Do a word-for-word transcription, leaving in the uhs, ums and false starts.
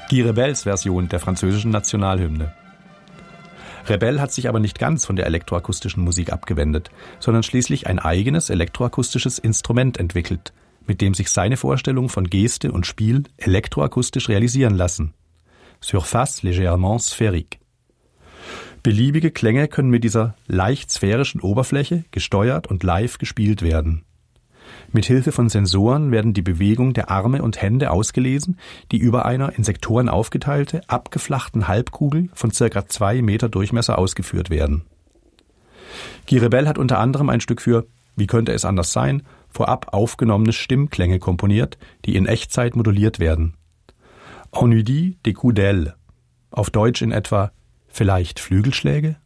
Guy Rebels Version der französischen Nationalhymne. Rebel hat sich aber nicht ganz von der elektroakustischen Musik abgewendet, sondern schließlich ein eigenes elektroakustisches Instrument entwickelt, mit dem sich seine Vorstellungen von Geste und Spiel elektroakustisch realisieren lassen. Surface légèrement sphérique. Beliebige Klänge können mit dieser leicht sphärischen Oberfläche gesteuert und live gespielt werden. Mit Hilfe von Sensoren werden die Bewegungen der Arme und Hände ausgelesen, die über einer in Sektoren aufgeteilte, abgeflachten Halbkugel von circa zwei Meter Durchmesser ausgeführt werden. Guy Rebel hat unter anderem ein Stück für, wie könnte es anders sein, vorab aufgenommene Stimmklänge komponiert, die in Echtzeit moduliert werden. On eût dit des coups d'aile, auf Deutsch in etwa vielleicht Flügelschläge?